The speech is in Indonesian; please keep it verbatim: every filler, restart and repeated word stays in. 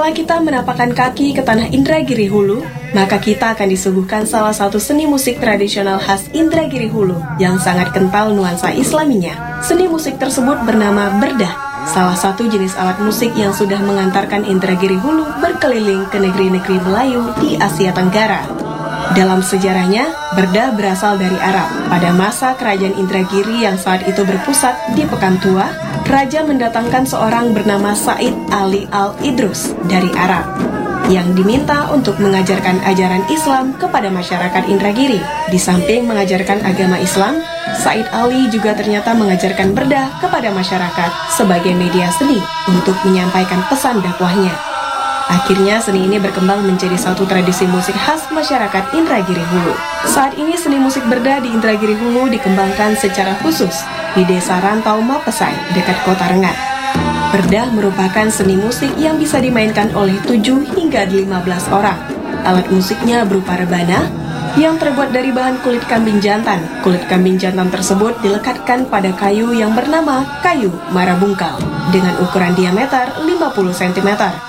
Setelah kita menapakkan kaki ke tanah Indragiri Hulu, maka kita akan disuguhkan salah satu seni musik tradisional khas Indragiri Hulu yang sangat kental nuansa Islaminya. Seni musik tersebut bernama berdah, salah satu jenis alat musik yang sudah mengantarkan Indragiri Hulu berkeliling ke negeri-negeri Melayu di Asia Tenggara. Dalam sejarahnya, berdah berasal dari Arab. Pada masa kerajaan Indragiri yang saat itu berpusat di Pekan Tua, raja mendatangkan seorang bernama Said Ali Al-Idrus dari Arab yang diminta untuk mengajarkan ajaran Islam kepada masyarakat Indragiri. Di samping mengajarkan agama Islam, Said Ali juga ternyata mengajarkan berdah kepada masyarakat sebagai media seni untuk menyampaikan pesan dakwahnya. Akhirnya seni ini berkembang menjadi satu tradisi musik khas masyarakat Indragiri Hulu. Saat ini seni musik berdah di Indragiri Hulu dikembangkan secara khusus di Desa Rantau Mapesai, dekat Kota Rengat. Berdah merupakan seni musik yang bisa dimainkan oleh tujuh hingga lima belas orang. Alat musiknya berupa rebana yang terbuat dari bahan kulit kambing jantan. Kulit kambing jantan tersebut dilekatkan pada kayu yang bernama kayu marabungkal dengan ukuran diameter lima puluh sentimeter.